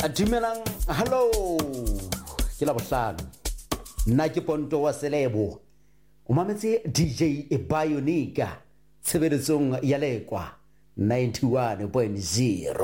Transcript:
Dumelang, hello. Ke la bohlano. Nna ke Ponto wa Selebo. O mametse DJ Bionica. Tshebeletsong ya Lekwa 91.0.